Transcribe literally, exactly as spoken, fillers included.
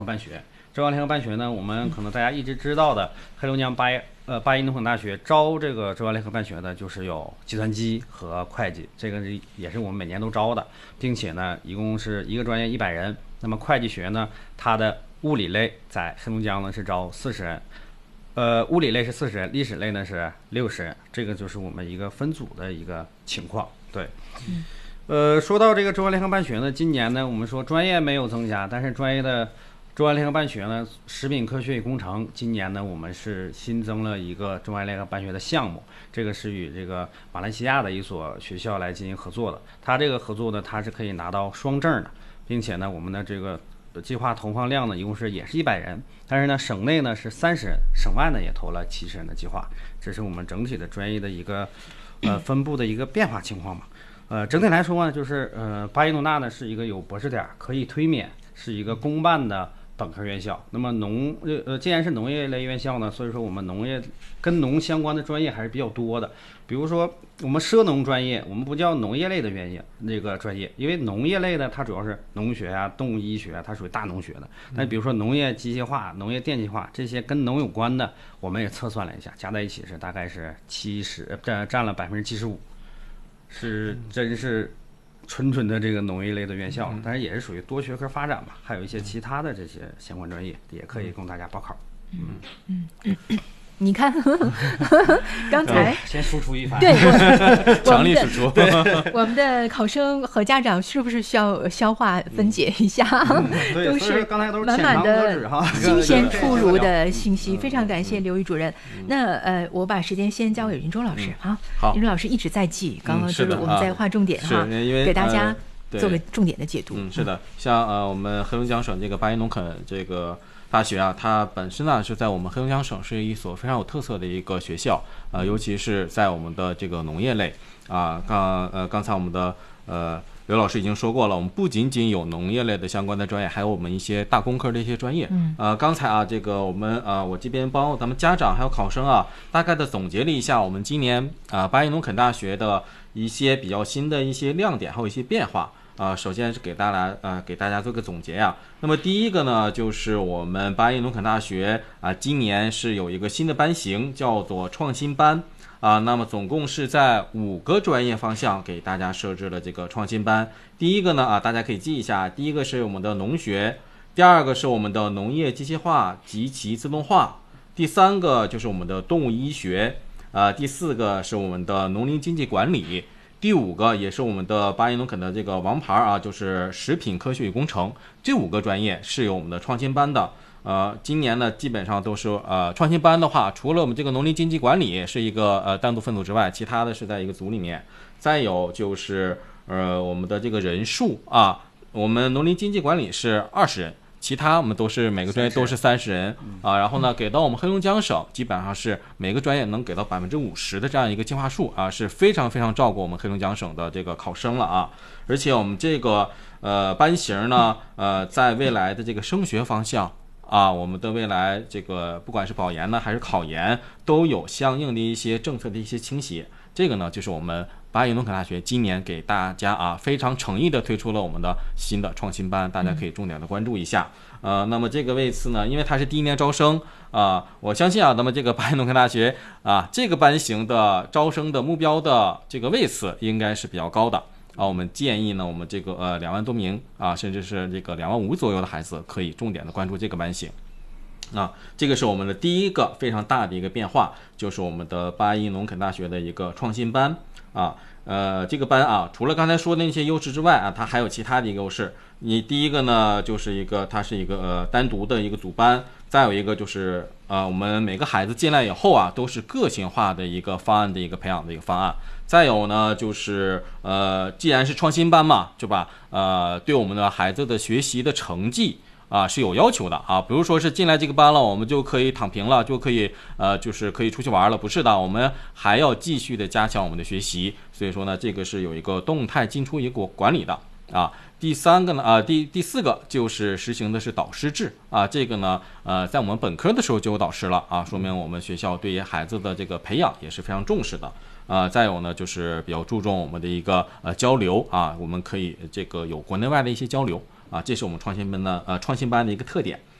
办学。浙江联合办学呢，我们可能大家一直知道的，黑龙江八一呃八一农垦大学招这个浙江联合办学的，就是有计算机和会计，这个是也是我们每年都招的，并且呢，一共是一个专业一百人。那么会计学呢，它的物理类在黑龙江呢是招四十人，呃，物理类是四十人，历史类呢是六十人，这个就是我们一个分组的一个情况。对。 嗯呃，说到这个中央联合办学呢，今年呢，我们说专业没有增加，但是专业的中央联合办学呢，食品科学与工程，今年呢，我们是新增了一个中央联合办学的项目，这个是与这个马来西亚的一所学校来进行合作的。它这个合作呢，它是可以拿到双证的，并且呢，我们的这个计划投放量呢，一共是也是一百人，但是呢，省内呢是三十人，省外呢也投了七十人的计划，这是我们整体的专业的一个呃分布的一个变化情况嘛。呃，整体来说呢，就是呃，巴伊农大呢是一个有博士点可以推免，是一个公办的本科院校。那么农呃呃，既然是农业类院校呢，所以说我们农业跟农相关的专业还是比较多的。比如说我们涉农专业，我们不叫农业类的专业那个专业，因为农业类的它主要是农学啊、动物医学啊，它属于大农学的。但比如说农业机械化、农业电气化这些跟农有关的，我们也测算了一下，加在一起是大概是七十，占占了百分之七十五。是真是纯纯的这个农业类的院校，但是也是属于多学科发展嘛，还有一些其他的这些相关专业也可以供大家报考。 嗯嗯嗯，你看，刚才先输出一番， 对， 强力输出。 对，我们的考生和家长是不是需要消化分解一下？ 嗯、 都是满满的新鲜出炉的信息，非常感谢刘宇主任。那呃，我把时间先交给云中老师啊， 好， 云中老师一直在记，刚刚就是我们在划重点哈， 因为给大家做个重点的解读。 嗯，是的，像呃我们黑龙江省这个巴伊农垦这个大学啊，它本身呢是在我们黑龙江省是一所非常有特色的一个学校，呃，尤其是在我们的这个农业类啊，刚呃刚才我们的呃刘老师已经说过了，我们不仅仅有农业类的相关的专业，还有我们一些大工科的一些专业。 嗯， 呃，刚才啊，这个我们呃我这边帮咱们家长还有考生啊，大概的总结了一下我们今年啊巴伊农垦大学的一些比较新的一些亮点，还有一些变化。啊、呃，首先是给大家呃给大家做个总结呀。那么第一个呢，就是我们巴伊农垦大学啊、呃，今年是有一个新的班型，叫做创新班啊、呃。那么总共是在五个专业方向给大家设置了这个创新班。第一个呢啊，大家可以记一下，第一个是我们的农学，第二个是我们的农业机械化及其自动化，第三个就是我们的动物医学，呃，第四个是我们的农林经济管理。第五个也是我们的巴伊农垦的这个王牌啊，就是食品科学与工程。这五个专业是有我们的创新班的。呃，今年呢基本上都是呃创新班的话，除了我们这个农林经济管理是一个呃单独分组之外，其他的是在一个组里面。再有就是呃我们的这个人数啊，我们农林经济管理是二十人。其他我们都是每个专业都是三十人啊，然后呢，给到我们黑龙江省基本上是每个专业能给到百分之五十的这样一个计划数啊，是非常非常照顾我们黑龙江省的这个考生了啊。而且我们这个呃班型呢，呃，在未来的这个升学方向啊，我们的未来这个不管是保研呢还是考研，都有相应的一些政策的一些倾斜。这个呢，就是我们巴伊农垦大学今年给大家啊非常诚意的推出了我们的新的创新班，大家可以重点的关注一下。呃，那么这个位次呢，因为它是第一年招生啊、呃，我相信啊，那么这个巴伊农垦大学啊这个班型的招生的目标的这个位次应该是比较高的啊。我们建议呢，我们这个呃两万多名啊，甚至是这个两万五左右的孩子，可以重点的关注这个班型。啊，这个是我们的第一个非常大的一个变化，就是我们的巴伊农垦大学的一个创新班啊。呃，这个班啊，除了刚才说的那些优势之外啊，它还有其他的一个优势。你第一个呢，就是一个它是一个呃单独的一个组班，再有一个就是呃我们每个孩子进来以后啊，都是个性化的一个方案的一个培养的一个方案。再有呢，就是呃既然是创新班嘛，对吧？呃，对我们的孩子的学习的成绩啊是有要求的啊，比如说是进来这个班了，我们就可以躺平了，就可以呃就是可以出去玩了，不是的，我们还要继续的加强我们的学习。所以说呢，这个是有一个动态进出一个管理的啊。第三个呢啊，第第四个就是实行的是导师制啊，这个呢呃在我们本科的时候就有导师了啊，说明我们学校对于孩子的这个培养也是非常重视的。呃，再有呢，就是比较注重我们的一个呃交流啊，我们可以这个有国内外的一些交流啊，这是我们创新班的呃创新班的一个特点。